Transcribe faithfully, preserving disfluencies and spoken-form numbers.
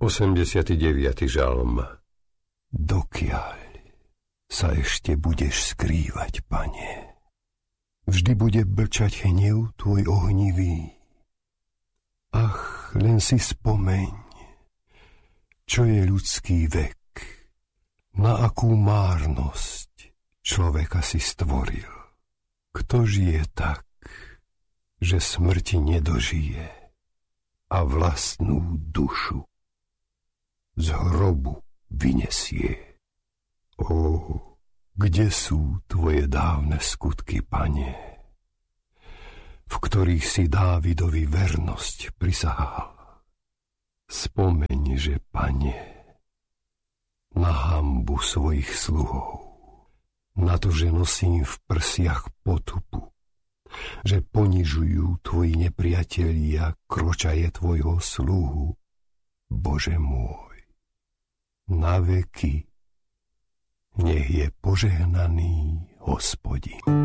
osemdesiaty deviaty žalm. Dokiaľ sa ešte budeš skrývať, Pane? Vždy bude blčať hnev tvoj ohnivý. Ach, len si spomeň, čo je ľudský vek, na akú márnosť človeka si stvoril. Kto žije tak, že smrti nedožije a vlastnú dušu z hrobu vynesie? Ó, kde sú tvoje dávne skutky, Pane, v ktorých si Dávidovi vernosť prisahal? Spomeň, že, Pane, na hanbu svojich sluhov, na to, že nosím v prsiach potupu, že ponižujú tvoji nepriatelia kročaje tvojho sluhu. Bože môj, na veky nech je požehnaný Hospodin.